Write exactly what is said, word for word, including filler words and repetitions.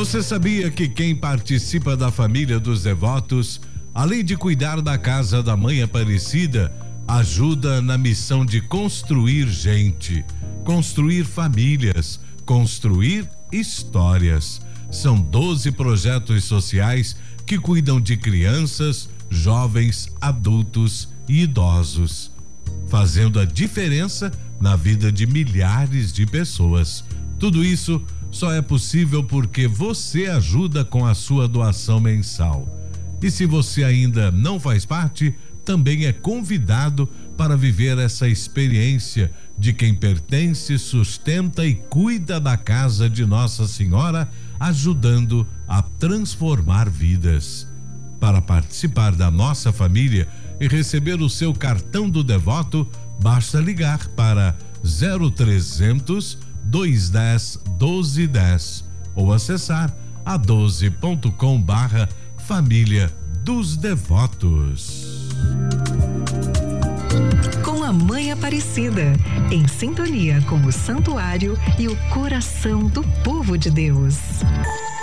Você sabia que quem participa da família dos devotos, além de cuidar da casa da Mãe Aparecida, ajuda na missão de construir gente, construir famílias, construir histórias. São doze projetos sociais que cuidam de crianças, jovens, adultos e idosos, fazendo a diferença na vida de milhares de pessoas. Tudo isso só é possível porque você ajuda com a sua doação mensal. E se você ainda não faz parte, também é convidado para viver essa experiência de quem pertence, sustenta e cuida da casa de Nossa Senhora, ajudando a transformar vidas. Para participar da nossa família e receber o seu cartão do devoto, basta ligar para zero trezentos, dois dez, doze dez ou acessar a doze ponto com barra família dos devotos. Com a Mãe Aparecida, em sintonia com o santuário e o coração do povo de Deus.